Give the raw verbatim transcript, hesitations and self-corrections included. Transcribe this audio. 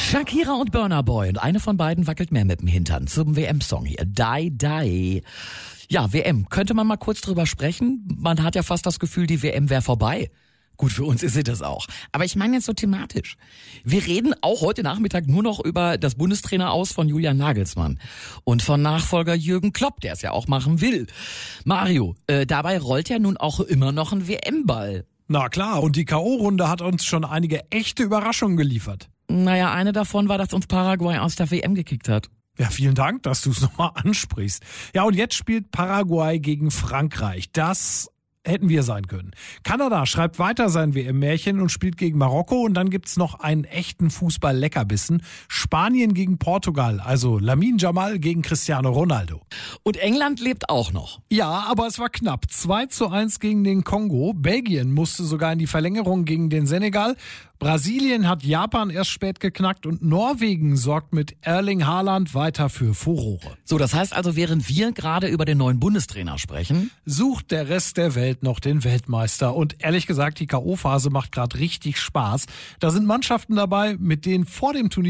Shakira und Burna Boy und eine von beiden wackelt mehr mit dem Hintern zum W M-Song hier. Die, die. Ja, W M. Könnte man mal kurz drüber sprechen? Man hat ja fast das Gefühl, die W M wäre vorbei. Gut, für uns ist sie das auch. Aber ich meine jetzt so thematisch. Wir reden auch heute Nachmittag nur noch über das Bundestrainer-Aus von Julian Nagelsmann und von Nachfolger Jürgen Klopp, der es ja auch machen will. Mario, äh, dabei rollt ja nun auch immer noch ein W M-Ball. Na klar, und die K O-Runde hat uns schon einige echte Überraschungen geliefert. Naja, eine davon war, dass uns Paraguay aus der W M gekickt hat. Ja, vielen Dank, dass du es nochmal ansprichst. Ja, und jetzt spielt Paraguay gegen Frankreich. Das hätten wir sein können. Kanada schreibt weiter sein W M-Märchen und spielt gegen Marokko. Und dann gibt's noch einen echten Fußball-Leckerbissen. Spanien gegen Portugal, also Lamine Yamal gegen Cristiano Ronaldo. Und England lebt auch noch. Ja, aber es war knapp. zwei zu eins gegen den Kongo. Belgien musste sogar in die Verlängerung gegen den Senegal. Brasilien hat Japan erst spät geknackt und Norwegen sorgt mit Erling Haaland weiter für Furore. So, das heißt also, während wir gerade über den neuen Bundestrainer sprechen, sucht der Rest der Welt noch den Weltmeister. Und ehrlich gesagt, die K O-Phase macht gerade richtig Spaß. Da sind Mannschaften dabei, mit denen vor dem Turnier